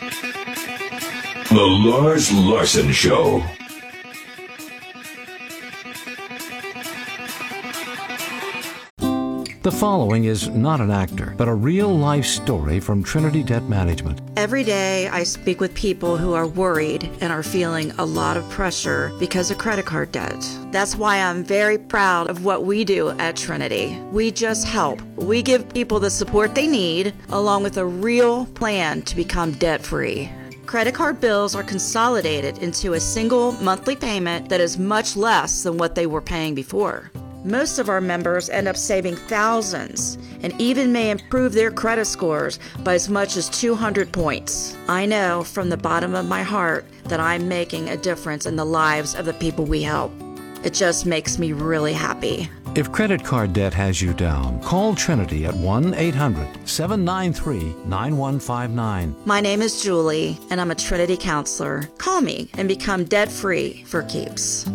The Lars Larson Show. The following is not an actor, but a real-life story from Trinity Debt Management. Every day I speak with people who are worried and are feeling a lot of pressure because of credit card debt. That's why I'm very proud of what we do at Trinity. We just help. We give people the support they need, along with a real plan to become debt-free. Credit card bills are consolidated into a single monthly payment that is much less than what they were paying before. Most of our members end up saving thousands and even may improve their credit scores by as much as 200 points. I know from the bottom of my heart that I'm making a difference in the lives of the people we help. It just makes me really happy. If credit card debt has you down, call Trinity at 1-800-793-9159. My name is Julie, and I'm a Trinity counselor. Call me and become debt-free for keeps.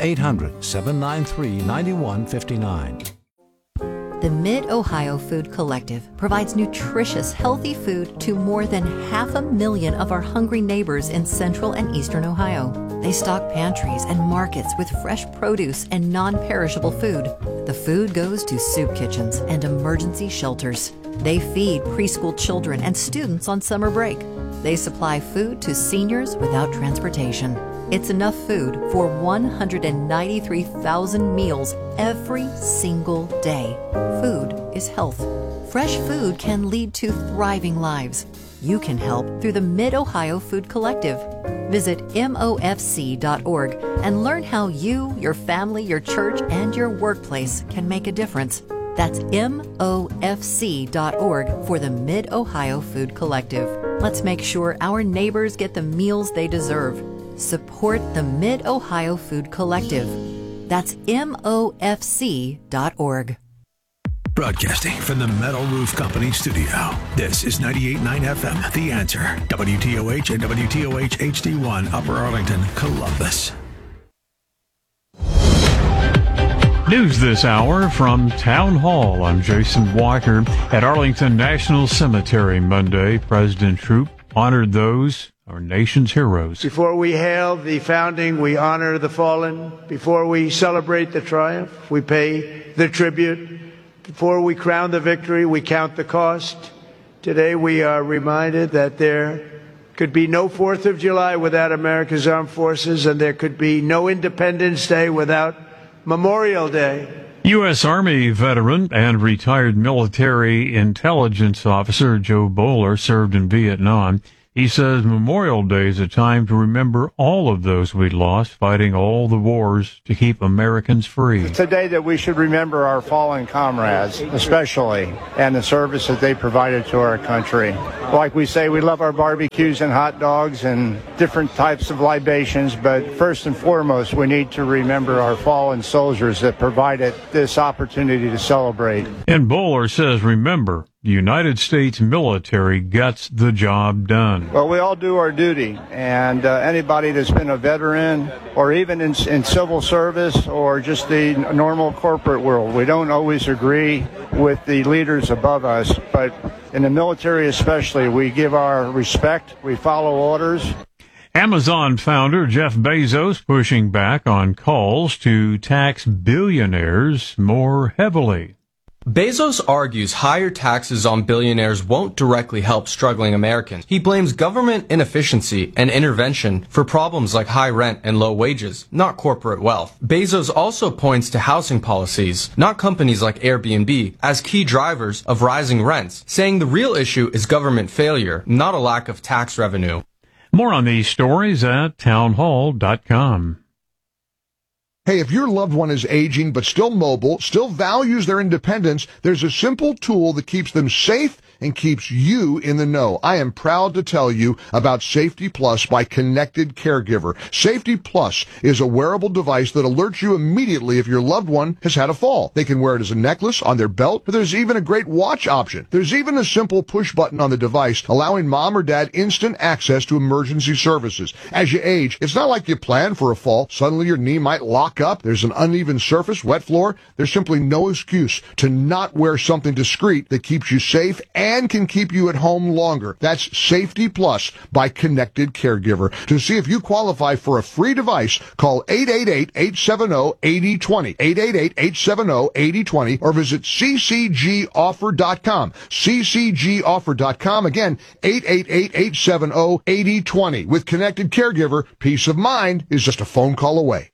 1-800-793-9159. The Mid-Ohio Food Collective provides nutritious, healthy food to more than 500,000 of our hungry neighbors in central and eastern Ohio. They stock pantries and markets with fresh produce and non-perishable food. The food goes to soup kitchens and emergency shelters. They feed preschool children and students on summer break. They supply food to seniors without transportation. It's enough food for 193,000 meals every single day. Food is health. Fresh food can lead to thriving lives. You can help through the Mid-Ohio Food Collective. Visit MOFC.org and learn how you, your family, your church, and your workplace can make a difference. That's MOFC.org for the Mid-Ohio Food Collective. Let's make sure our neighbors get the meals they deserve. Support the Mid-Ohio Food Collective. That's MOFC.org. Broadcasting from the Metal Roof Company studio, this is 98.9 FM, The Answer, WTOH and WTOH HD1, Upper Arlington, Columbus. News this hour from Town Hall. I'm Jason Walker. At Arlington National Cemetery Monday, President Trump honored those, our nation's heroes. Before we hail the founding, we honor the fallen. Before we celebrate the triumph, we pay the tribute. Before we crown the victory, we count the cost. Today we are reminded that there could be no 4th of July without America's armed forces, and there could be no Independence Day without Memorial Day. U.S. Army veteran and retired military intelligence officer Joe Bowler served in Vietnam. He says Memorial Day is a time to remember all of those we lost fighting all the wars to keep Americans free. It's a day that we should remember our fallen comrades, especially, and the service that they provided to our country. Like we say, we love our barbecues and hot dogs and different types of libations, but first and foremost, we need to remember our fallen soldiers that provided this opportunity to celebrate. And Bowler says, remember, the United States military gets the job done. Well, we all do our duty, and anybody that's been a veteran or even in civil service or just the normal corporate world, we don't always agree with the leaders above us, but in the military especially, we give our respect, we follow orders. Amazon founder Jeff Bezos pushing back on calls to tax billionaires more heavily. Bezos argues higher taxes on billionaires won't directly help struggling Americans. He blames government inefficiency and intervention for problems like high rent and low wages, not corporate wealth. Bezos also points to housing policies, not companies like Airbnb, as key drivers of rising rents, saying the real issue is government failure, not a lack of tax revenue. More on these stories at townhall.com. Hey, if your loved one is aging but still mobile, still values their independence, there's a simple tool that keeps them safe and keeps you in the know. I am proud to tell you about Safety Plus by Connected Caregiver. Safety Plus is a wearable device that alerts you immediately if your loved one has had a fall. They can wear it as a necklace, on their belt, but there's even a great watch option. There's even a simple push button on the device allowing mom or dad instant access to emergency services. As you age, it's not like you planned for a fall. Suddenly your knee might lock up. There's an uneven surface, wet floor. There's simply no excuse to not wear something discreet that keeps you safe and and can keep you at home longer. That's Safety Plus by Connected Caregiver. To see if you qualify for a free device, call 888-870-8020, 888-870-8020, or visit ccgoffer.com, ccgoffer.com. Again, 888-870-8020. With Connected Caregiver, peace of mind is just a phone call away.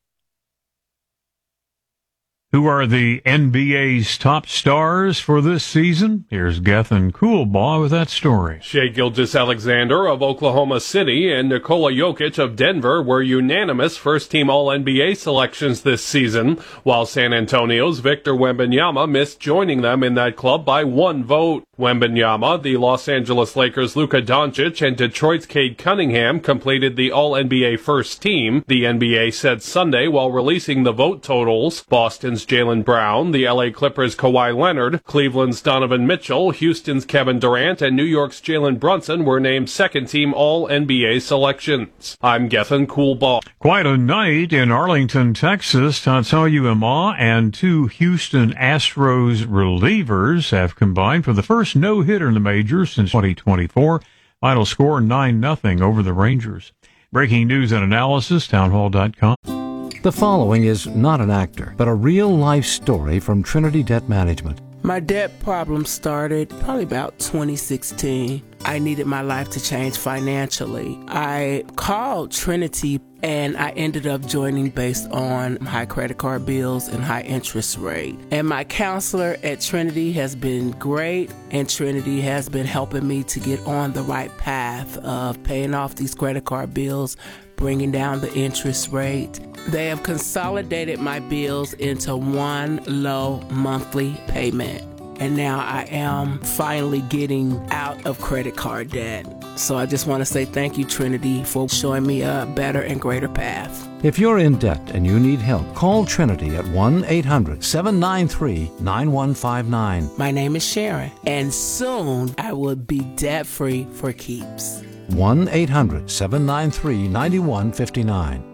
Who are the NBA's top stars for this season? Here's Gethin Coolbaugh with that story. Shai Gilgeous-Alexander of Oklahoma City and Nikola Jokic of Denver were unanimous first-team All-NBA selections this season, while San Antonio's Victor Wembanyama missed joining them in that club by one vote. Wembanyama, the Los Angeles Lakers' Luka Doncic, and Detroit's Cade Cunningham completed the All-NBA first team, the NBA said Sunday while releasing the vote totals. Boston's Jaylen Brown, the LA Clippers' Kawhi Leonard, Cleveland's Donovan Mitchell, Houston's Kevin Durant, and New York's Jalen Brunson were named second-team All-NBA selections. I'm Gethin Coolbaugh. Quite a night in Arlington, Texas. Tatsuya Ima and two Houston Astros relievers have combined for the first no-hitter in the majors since 2024. Final score 9-0 over the Rangers. Breaking news and analysis, townhall.com. The following is not an actor, but a real-life story from Trinity Debt Management. My debt problem started probably about 2016. I needed my life to change financially. I called Trinity and I ended up joining based on high credit card bills and high interest rate. And my counselor at Trinity has been great, and Trinity has been helping me to get on the right path of paying off these credit card bills, bringing down the interest rate. They have consolidated my bills into one low monthly payment. And now I am finally getting out of credit card debt. So I just want to say thank you, Trinity, for showing me a better and greater path. If you're in debt and you need help, call Trinity at 1-800-793-9159. My name is Sharon, and soon I will be debt-free for keeps. 1-800-793-9159.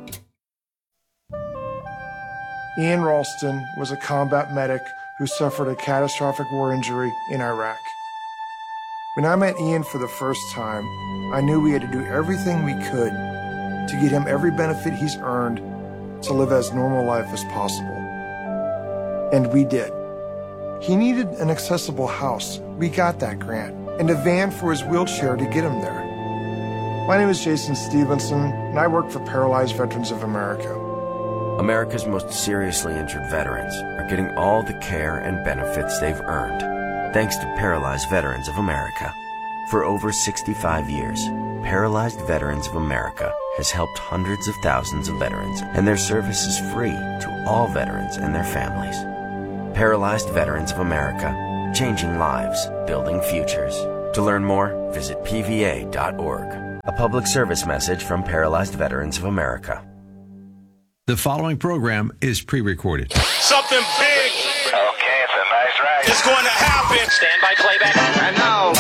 Ian Ralston was a combat medic who suffered a catastrophic war injury in Iraq. When I met Ian for the first time, I knew we had to do everything we could to get him every benefit he's earned to live as normal life as possible. And we did. He needed an accessible house. We got that grant, and a van for his wheelchair to get him there. My name is Jason Stevenson, and I work for Paralyzed Veterans of America. America's most seriously injured veterans are getting all the care and benefits they've earned, thanks to Paralyzed Veterans of America. For over 65 years, Paralyzed Veterans of America has helped hundreds of thousands of veterans, and their service is free to all veterans and their families. Paralyzed Veterans of America, changing lives, building futures. To learn more, visit pva.org. A public service message from Paralyzed Veterans of America. The following program is pre-recorded. Something big. Okay, it's a nice ride. It's going to happen. Stand by playback. And now,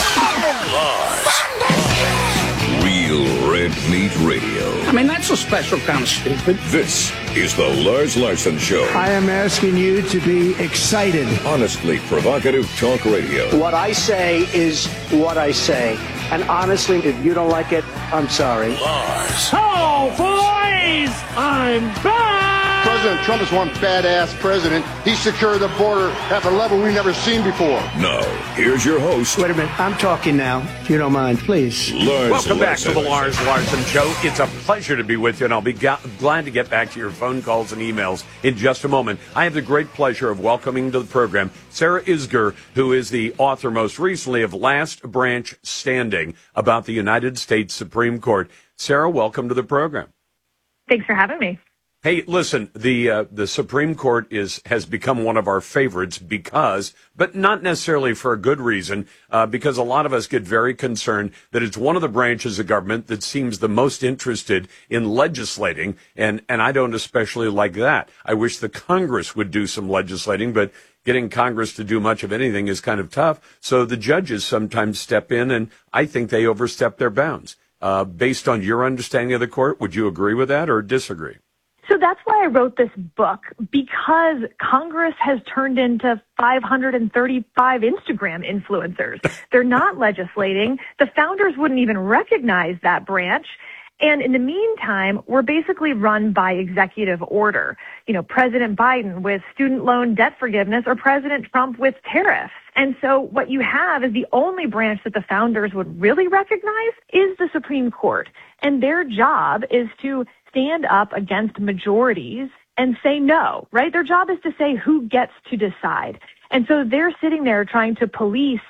Lars. Real Red Meat Radio. I mean, that's a special kind of stupid. This is the Lars Larson Show. I am asking you to be excited. Honestly provocative talk radio. What I say is what I say. And honestly, if you don't like it, I'm sorry. Lars. Oh, boys! I'm back! President Trump is one badass president. He secured the border at a level we've never seen before. Now, here's your host. Wait a minute. I'm talking now, if you don't mind, please. Lars Welcome back Larson. to the Lars Larson Show. It's a pleasure to be with you, and I'll be glad to get back to your phone calls and emails in just a moment. I have the great pleasure of welcoming to the program Sarah Isgur, who is the author most recently of Last Branch Standing about the United States Supreme Court. Sarah, welcome to the program. Thanks for having me. Hey, listen, the Supreme Court has become one of our favorites but not necessarily for a good reason, because a lot of us get very concerned that it's one of the branches of government that seems the most interested in legislating, and I don't especially like that. I wish the Congress would do some legislating, but getting Congress to do much of anything is kind of tough. So the judges sometimes step in, and I think they overstep their bounds. Based on your understanding of the court, would you agree with that or disagree? So that's why I wrote this book, because Congress has turned into 535 Instagram influencers. They're not legislating. The founders wouldn't even recognize that branch. And in the meantime, we're basically run by executive order. President Biden with student loan debt forgiveness or President Trump with tariffs. And so what you have is the only branch that the founders would really recognize is the Supreme Court. And their job is to stand up against majorities and say no, right? Their job is to say who gets to decide. And so they're sitting there trying to police,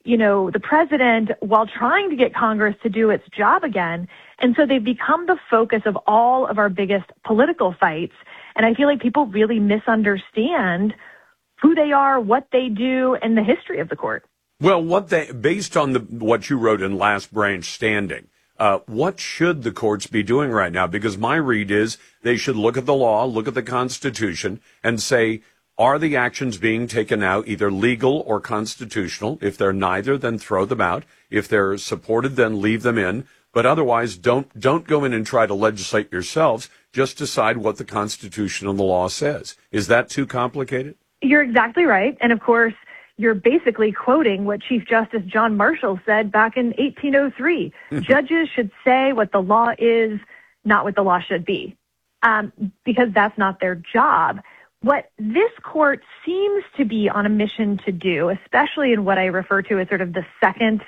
the president while trying to get Congress to do its job again. And so they've become the focus of all of our biggest political fights. And I feel like people really misunderstand who they are, what they do, and the history of the court. Well, based on what you wrote in Last Branch Standing, what should the courts be doing right now? Because my read is they should look at the law, look at the Constitution, and say, are the actions being taken out either legal or constitutional? If they're neither, then throw them out. If they're supported, then leave them in. But otherwise, don't go in and try to legislate yourselves. Just decide what the Constitution and the law says. Is that too complicated? You're exactly right. And of course, you're basically quoting what Chief Justice John Marshall said back in 1803. Judges should say what the law is, not what the law should be, because that's not their job. What this court seems to be on a mission to do, especially in what I refer to as sort of the second,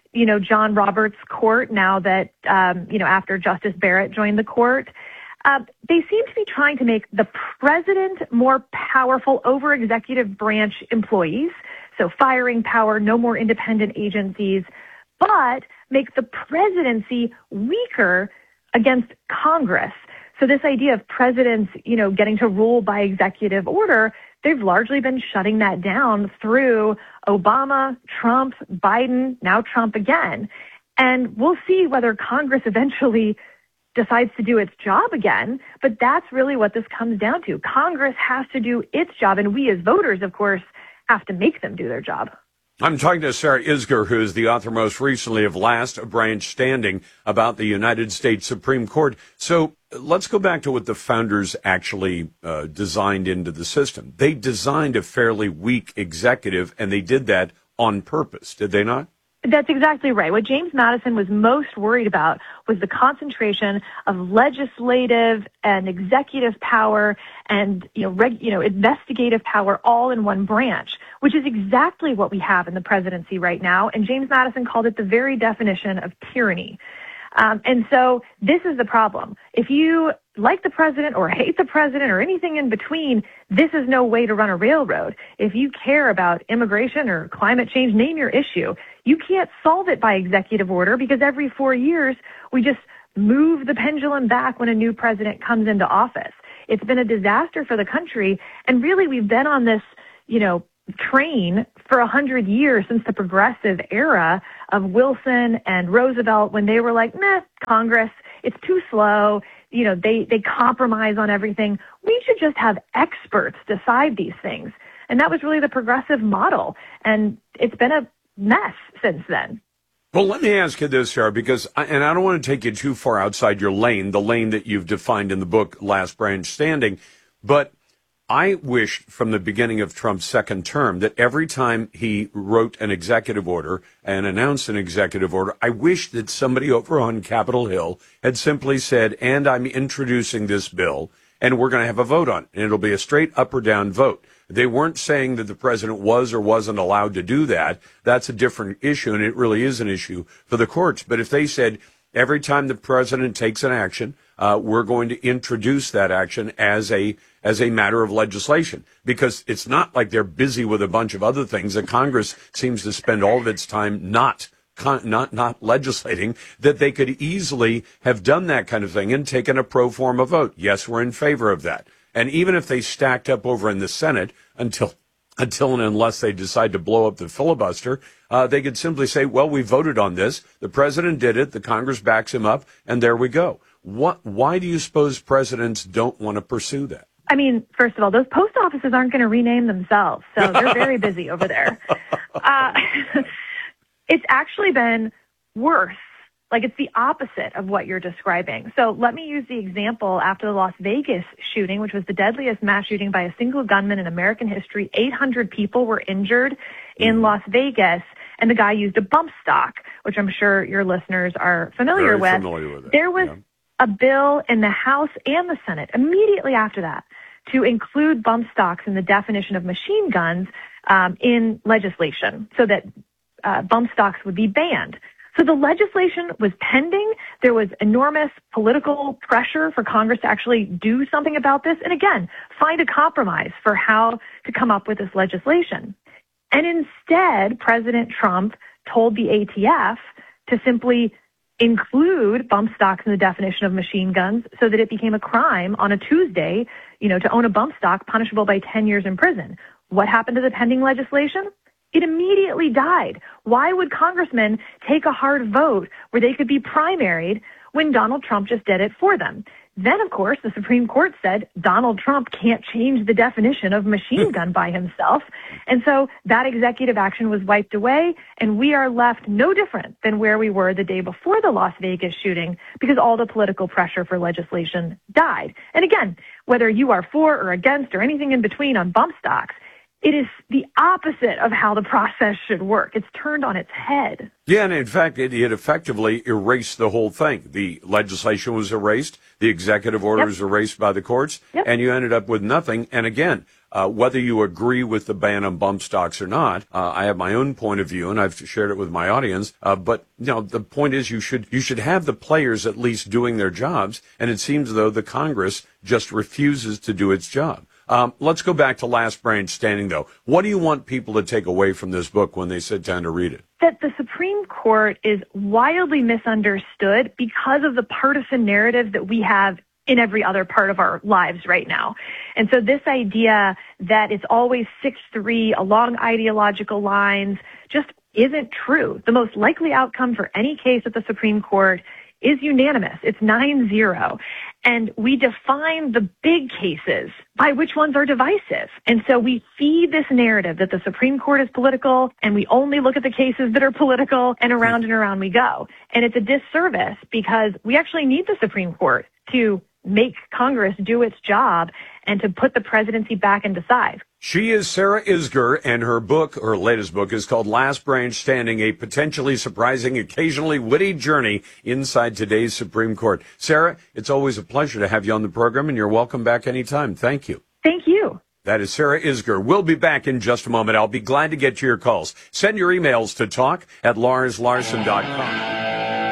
John Roberts court, now that, after Justice Barrett joined the court, they seem to be trying to make the president more powerful over executive branch employees. So firing power, no more independent agencies, but make the presidency weaker against Congress. So this idea of presidents, getting to rule by executive order, they've largely been shutting that down through Obama, Trump, Biden, now Trump again. And we'll see whether Congress eventually decides to do its job again. But that's really what this comes down to. Congress has to do its job. And we as voters, of course, have to make them do their job. I'm talking to Sarah Isgur, who is the author most recently of Last Branch Standing about the United States Supreme Court. So let's go back to what the founders actually designed into the system. They designed a fairly weak executive, and they did that on purpose, did they not? That's exactly right. What James Madison was most worried about was the concentration of legislative and executive power and, investigative power all in one branch, which is exactly what we have in the presidency right now. And James Madison called it the very definition of tyranny. And so this is the problem. If you like the president or hate the president or anything in between, this is no way to run a railroad. If you care about immigration or climate change, name your issue. You can't solve it by executive order because every 4 years we just move the pendulum back when a new president comes into office. It's been a disaster for the country. And really we've been on this, train for 100 years since the progressive era of Wilson and Roosevelt when they were like, Congress, it's too slow. They compromise on everything. We should just have experts decide these things. And that was really the progressive model. And it's been a mess since then. Well, let me ask you this, Sarah, because I don't want to take you too far outside your lane, the lane that you've defined in the book, Last Branch Standing, but I wished from the beginning of Trump's second term that every time he wrote an executive order and announced an executive order, I wish that somebody over on Capitol Hill had simply said, and I'm introducing this bill, and we're going to have a vote on it, and it'll be a straight up or down vote. They weren't saying that the president was or wasn't allowed to do that. That's a different issue, and it really is an issue for the courts. But if they said, every time the president takes an action, we're going to introduce that action as a matter of legislation, because it's not like they're busy with a bunch of other things. The Congress seems to spend all of its time not legislating, that they could easily have done that kind of thing and taken a pro forma vote. Yes, we're in favor of that. And even if they stacked up over in the Senate until and unless they decide to blow up the filibuster, they could simply say, well, we voted on this. The president did it. The Congress backs him up. And there we go. Why do you suppose presidents don't want to pursue that? I mean, first of all, those post offices aren't going to rename themselves. So they're very busy over there. It's actually been worse Like, it's the opposite of what you're describing. So let me use the example after the Las Vegas shooting, which was the deadliest mass shooting by a single gunman in American history. 800 people were injured in Las Vegas, and the guy used a bump stock, which I'm sure your listeners are familiar with. There was a bill in the House and the Senate immediately after that to include bump stocks in the definition of machine guns in legislation so that bump stocks would be banned. So the legislation was pending. There was enormous political pressure for Congress to actually do something about this and, again, find a compromise for how to come up with this legislation. And instead, President Trump told the ATF to simply include bump stocks in the definition of machine guns so that it became a crime on a Tuesday, to own a bump stock punishable by 10 years in prison. What happened to the pending legislation? It immediately died. Why would congressmen take a hard vote where they could be primaried when Donald Trump just did it for them? Then, of course, the Supreme Court said Donald Trump can't change the definition of machine gun by himself. And so that executive action was wiped away, and we are left no different than where we were the day before the Las Vegas shooting because all the political pressure for legislation died. And again, whether you are for or against or anything in between on bump stocks, it is the opposite of how the process should work. It's turned on its head. Yeah, and in fact, it effectively erased the whole thing. The legislation was erased, the executive order was erased by the courts, and you ended up with nothing. And again, whether you agree with the ban on bump stocks or not, I have my own point of view, and I've shared it with my audience. But the point is, you should have the players at least doing their jobs, and it seems as though the Congress just refuses to do its job. Let's go back to Last Branch Standing, though. What do you want people to take away from this book when they sit down to read it? That the Supreme Court is wildly misunderstood because of the partisan narrative that we have in every other part of our lives right now. And so this idea that it's always 6-3 along ideological lines just isn't true. The most likely outcome for any case at the Supreme Court is unanimous. It's 9-0. And we define the big cases by which ones are divisive. And so we feed this narrative that the Supreme Court is political and we only look at the cases that are political, and around we go. And it's a disservice because we actually need the Supreme Court to make Congress do its job and to put the presidency back and decide. She is Sarah Isgur, and her latest book, is called Last Branch Standing, a potentially surprising, occasionally witty journey inside today's Supreme Court. Sarah, it's always a pleasure to have you on the program, and you're welcome back anytime. Thank you. Thank you. That is Sarah Isgur. We'll be back in just a moment. I'll be glad to get to your calls. Send your emails to talk@larslarson.com.